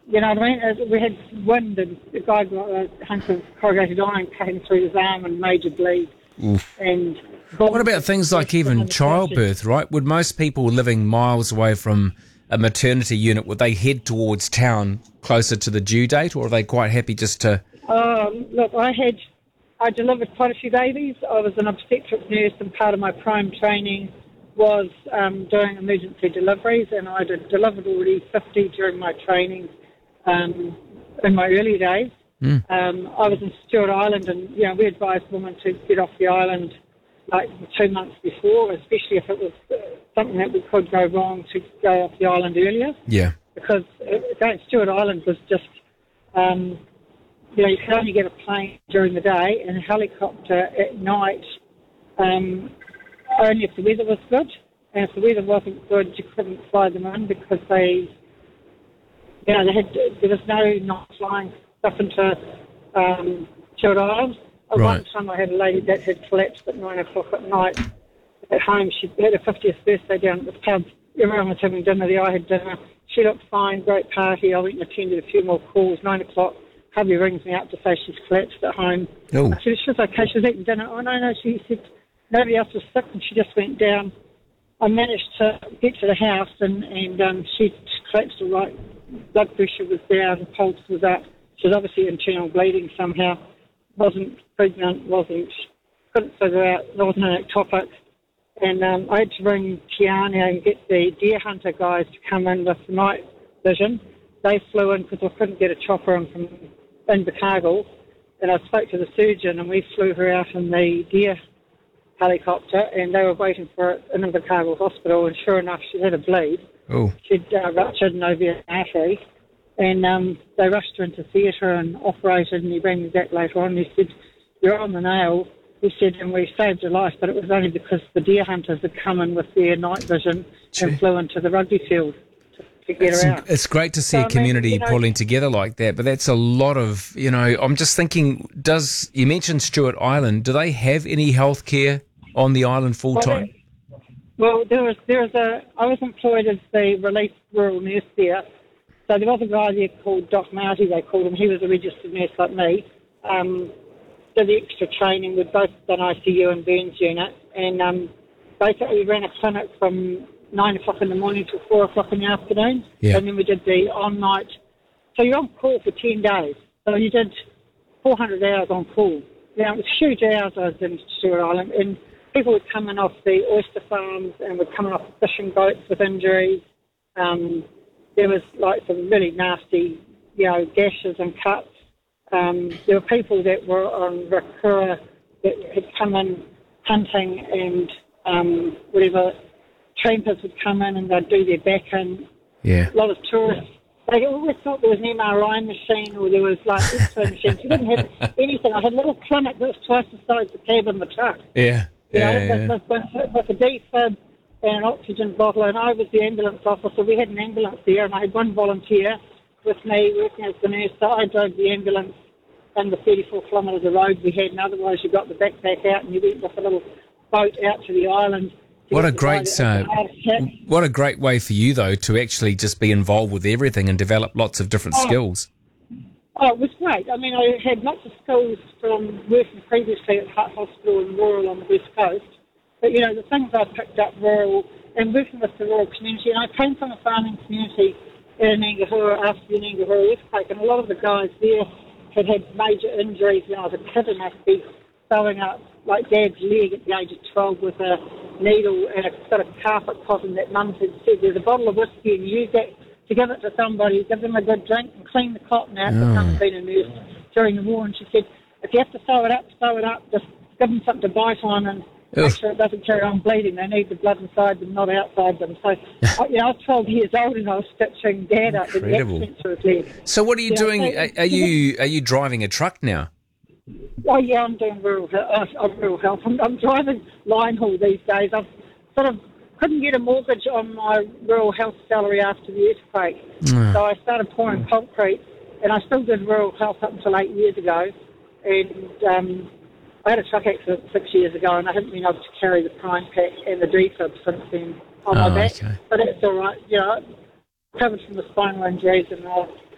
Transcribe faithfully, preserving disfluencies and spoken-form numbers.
You know what I mean? As we had wind and the guy got a hunk of corrugated iron cutting through his arm and major bleed. Oof. And what about things like even childbirth, right? Would most people living miles away from a maternity unit, would they head towards town closer to the due date, or are they quite happy just to... Um, look, I had, I delivered quite a few babies. I was an obstetric nurse, and part of my prime training was um, doing emergency deliveries, and I had delivered already fifty during my training um, in my early days. Mm. Um, I was in Stewart Island, and you know we advised women to get off the island like two months before, especially if it was uh, something that we could go wrong, to go off the island earlier. Yeah. Because uh, going Stewart Island was just, um, you know, you could only get a plane during the day and a helicopter at night, um, only if the weather was good. And if the weather wasn't good, you couldn't fly them in because they, you know, they had, there was no not flying stuff into um, Stewart Island. At Right. one time I had a lady that had collapsed at nine o'clock at night at home. She had her fiftieth birthday down at the pub. Everyone was having dinner there. I had dinner. She looked fine, great party. I went and attended a few more calls. Nine o'clock, hubby rings me up to say she's collapsed at home. Oh. I said, she was okay. She was eating dinner. Oh, no, no. She said nobody else was sick and she just went down. I managed to get to the house and, and um, she collapsed all right. Blood pressure was down, pulse was up. She was obviously internal bleeding somehow. Wasn't pregnant, wasn't, couldn't figure out, there wasn't an ectopic. And um, I had to ring Tiana and get the deer hunter guys to come in with the night vision. They flew in because I couldn't get a chopper in from Invercargill. And I spoke to the surgeon and we flew her out in the deer helicopter and they were waiting for it in Invercargill Hospital. And sure enough, she had a bleed. Oh. She'd uh, ruptured an ovarian artery. And um, they rushed her into theatre and operated, and he rang me back later on and he said, you're on the nail. He said, and we saved her life, but it was only because the deer hunters had come in with their night vision Gee. and flew into the rugby field to, to get It's, her out. it's great to see So, a I mean, community you know- pulling together like that, but that's a lot of, you know, I'm just thinking, does, you mentioned Stewart Island, do they have any healthcare on the island full time? Well, there was, there was a, I was employed as the relief rural nurse there. So there was a guy there called Doc Marty, they called him. He was a registered nurse like me. Um, did the extra training with both an I C U and burns unit. And um, basically ran a clinic from nine o'clock in the morning till four o'clock in the afternoon. Yeah. And then we did the on-night. So you're on call for ten days. So you did four hundred hours on call. You know, it was huge hours I was in Stewart Island. And people would come in off the oyster farms and would come in off the fishing boats with injuries. Um, There was like some really nasty, you know, gashes and cuts. Um, there were people that were on Rakura that had come in hunting and um, whatever. Trampers would come in and they'd do their back in. Yeah. A lot of tourists. They always thought there was an M R I machine or there was like X-ray machines. You didn't have anything. I had a little clinic that was twice the size of the cab in the truck. Yeah. You Yeah. know, yeah. with, with, with, with a defib and an oxygen bottle, and I was the ambulance officer. We had an ambulance there, and I had one volunteer with me working as the nurse. So I drove the ambulance in the thirty-four kilometres of road we had, and otherwise you got the backpack out and you went with a little boat out to the island. to What get a the great, guy that had uh, the heart attack. what a great way for you though to actually just be involved with everything and develop lots of different Oh. skills. Oh, it was great. I mean, I had lots of skills from working previously at Hutt Hospital in rural on the West Coast. But, you know, the things I picked up rural and working with the rural community, and I came from a farming community in Ngahura after the Ngahura earthquake, and a lot of the guys there had had major injuries when I was a kid, and I'd be sewing up, like Dad's leg at the age of twelve with a needle and a sort of carpet cotton that Mum had said, there's a bottle of whiskey and use that to give it to somebody, give them a good drink and clean the cotton out. Oh. Mum had been a nurse during the war, and she said, if you have to sew it up, sew it up, just give them something to bite on and Ugh. make sure it doesn't carry on bleeding. They need the blood inside them, not outside them. So, I, you know, I was twelve years old and I was stitching Dad up with the Incredible. accent to his leg. So what are you Yeah, doing? so- Are, are you are you driving a truck now? Oh, yeah, I'm doing rural, uh, uh, rural health. I'm, I'm driving line haul these days. I've sort of couldn't get a mortgage on my rural health salary after the earthquake. Mm. So I started pouring concrete, and I still did rural health up until eight years ago. And um, I had a truck accident six years ago, and I haven't been able to carry the prime pack and the defib since then on Oh, my back. okay. But it's all right. You know, I recovered from the spinal injuries, and I've